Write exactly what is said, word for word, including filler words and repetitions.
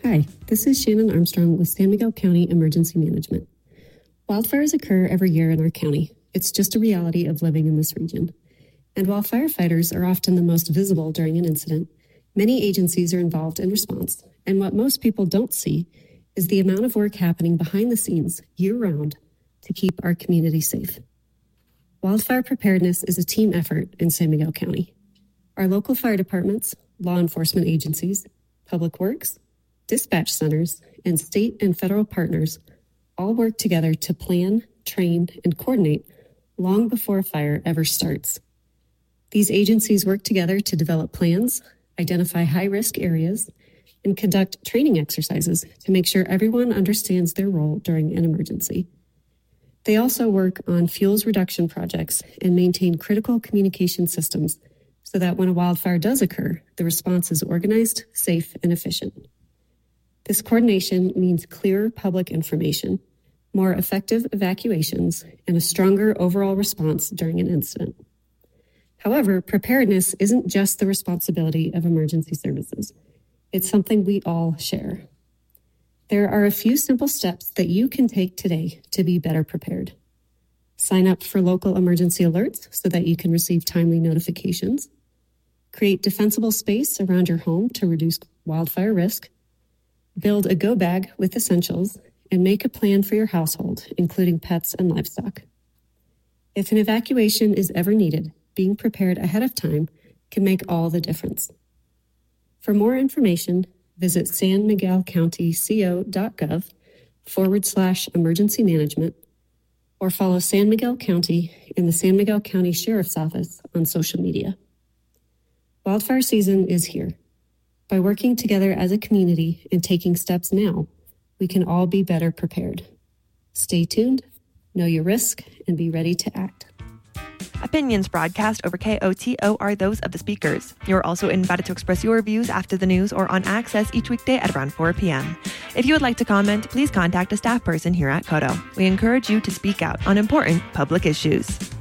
Hi, this is Shannon Armstrong with San Miguel County Emergency Management. Wildfires occur every year in our county. It's just a reality of living in this region. And while firefighters are often the most visible during an incident, many agencies are involved in response, and what most people don't see is the amount of work happening behind the scenes year-round to keep our community safe. Wildfire preparedness is a team effort in San Miguel County. Our local fire departments, law enforcement agencies, public works, dispatch centers, and state and federal partners all work together to plan, train, and coordinate long before a fire ever starts. These agencies work together to develop plans, identify high-risk areas, and conduct training exercises to make sure everyone understands their role during an emergency. They also work on fuels reduction projects and maintain critical communication systems so that when a wildfire does occur, the response is organized, safe, and efficient. This coordination means clearer public information, more effective evacuations, and a stronger overall response during an incident. However, preparedness isn't just the responsibility of emergency services. It's something we all share. There are a few simple steps that you can take today to be better prepared. Sign up for local emergency alerts so that you can receive timely notifications. Create defensible space around your home to reduce wildfire risk. Build a go bag with essentials and make a plan for your household, including pets and livestock. If an evacuation is ever needed, being prepared ahead of time can make all the difference. For more information, visit san miguel county co dot gov forward slash emergency management or follow San Miguel County and the San Miguel County Sheriff's Office on social media. Wildfire season is here. By working together as a community and taking steps now, we can all be better prepared. Stay tuned, know your risk, and be ready to act. Opinions broadcast over K O T O are those of the speakers. You're also invited to express your views after the news or on Access each weekday at around four p.m. If you would like to comment, please contact a staff person here at Koto. We encourage you to speak out on important public issues.